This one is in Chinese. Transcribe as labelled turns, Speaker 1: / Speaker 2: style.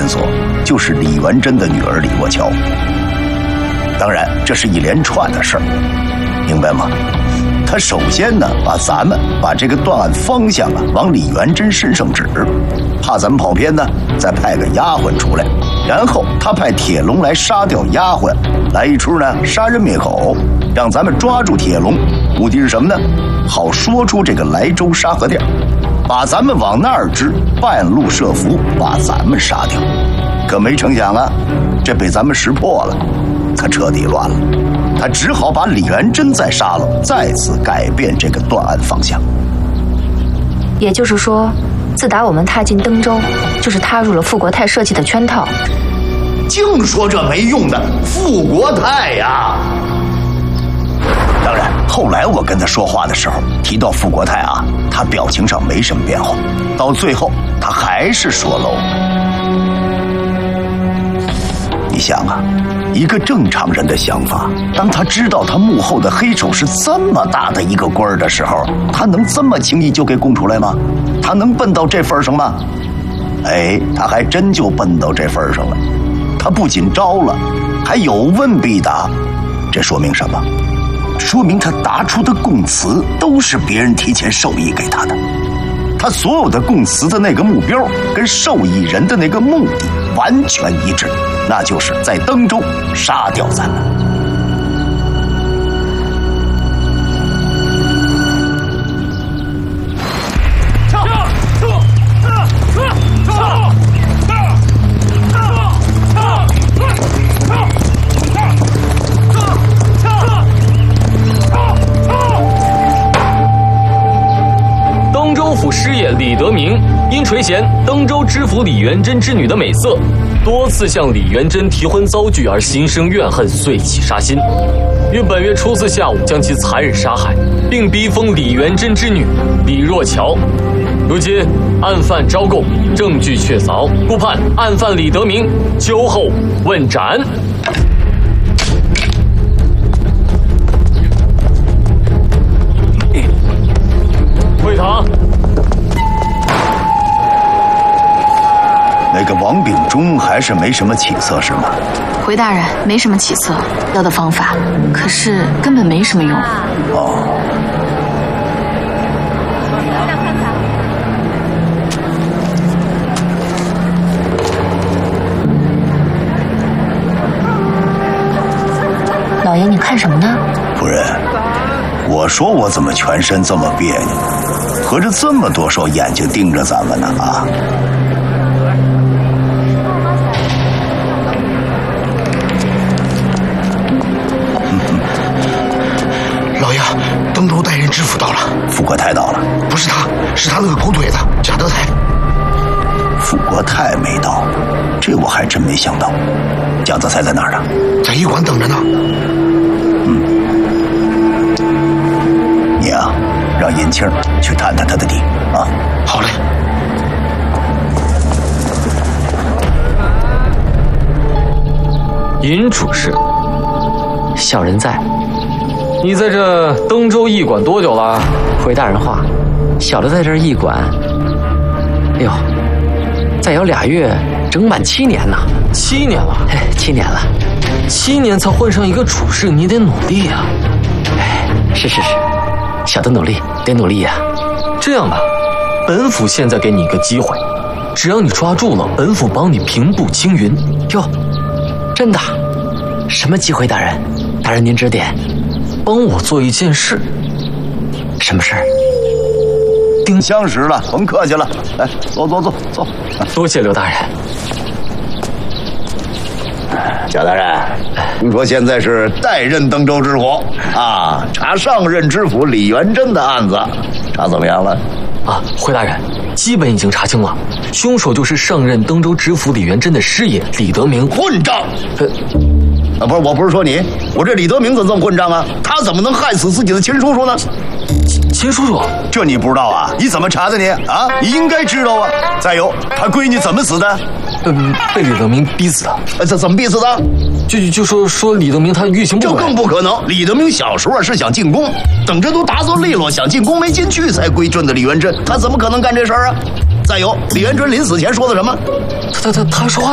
Speaker 1: 线索就是李元珍的女儿李若乔。当然，这是一连串的事儿，明白吗？他首先呢，把这个断案方向往李元珍身上指，怕咱们跑偏呢，再派个丫鬟出来，然后他派铁笼来杀掉丫鬟，来一出呢杀人灭口，让咱们抓住铁笼，目的是什么呢？好说出这个莱州沙河店，把咱们往那儿支，半路设伏把咱们杀掉。可没成想啊，这被咱们识破了，他彻底乱了。他只好把李元珍再杀了，再次改变这个断案方向。
Speaker 2: 也就是说，自打我们踏进登州，就是踏入了傅国泰设计的圈套。
Speaker 1: 净说这没用的傅国泰呀！当然，后来我跟他说话的时候提到傅国泰啊，他表情上没什么变化，到最后他还是说漏了。你想啊，一个正常人的想法，当他知道他幕后的黑手是这么大的一个官儿的时候，他能这么轻易就给供出来吗？他能笨到这份上吗？哎，他还真就笨到这份上了。他不仅招了，还有问必答。这说明什么？说明他答出的供词都是别人提前授意给他的。他所有的供词的那个目标跟受益人的那个目的完全一致，那就是在登州杀掉咱们。
Speaker 3: 登州府师爷李德明因垂涎登州知府李元珍之女的美色，多次向李元珍提婚遭拒而心生怨恨，遂起杀心，于本月初4下午将其残忍杀害，并逼封李元珍之女李若乔。如今案犯招供，证据确凿，故判案犯李德明秋后问斩。会堂。
Speaker 1: 那个王秉忠还是没什么起色是吗？
Speaker 4: 回大人，没什么起色，要的方法，可是根本没什么用。
Speaker 1: 哦。
Speaker 2: 老爷，你看什么呢？
Speaker 1: 夫人，我说我怎么全身这么别扭？合着这么多双眼睛盯着咱们呢啊！
Speaker 5: 老爷，登州带人知府到了。
Speaker 1: 傅国泰到了？
Speaker 5: 不是他，是他那个狗腿子贾德才。
Speaker 1: 傅国泰没到，这我还真没想到。贾德才在哪儿呢？
Speaker 5: 在驿馆等着呢。
Speaker 1: 你啊，让银庆去探探他的底啊。
Speaker 5: 好嘞。
Speaker 3: 尹主事，
Speaker 6: 小人在。
Speaker 3: 你在这登州驿馆多久了？
Speaker 6: 回大人话，小的在这驿馆，哎呦，再有2月，整满7年呢。
Speaker 3: 7年了
Speaker 6: ？7年了。
Speaker 3: 7年才混上一个主事，你得努力啊。
Speaker 6: 哎，是，小的努力，得努力呀。
Speaker 3: 这样吧，本府现在给你一个机会，只要你抓住了，本府帮你平步青云。
Speaker 6: 哟，真的？什么机会，大人？大人您指点。
Speaker 3: 帮我做一件事。
Speaker 6: 什么事儿？
Speaker 1: 丁相识了，甭客气了，来，坐。
Speaker 3: 多谢刘大人。
Speaker 1: 贾大人，听说现在是代任登州知府啊，查上任知府李元珍的案子，查怎么样了？
Speaker 3: 啊，回大人，基本已经查清了，凶手就是上任登州知府李元珍的师爷李德明。
Speaker 1: 混账！不是，我不是说你，我这李德明怎么这么混账啊？他怎么能害死自己的亲叔叔呢？
Speaker 3: 亲叔叔，
Speaker 1: 这你不知道啊？你怎么查的你啊？你应该知道啊。再有，他闺女怎么死的？
Speaker 3: 被李德明逼死的。
Speaker 1: 怎么逼死的？
Speaker 3: 就说李德明他欲行不轨。
Speaker 1: 这更不可能。李德明小时候是想进宫，等着都打走利落，想进宫没进去才归顺的李元珍，他怎么可能干这事儿啊？再有，李元珍临死前说的什么？
Speaker 3: 他说话。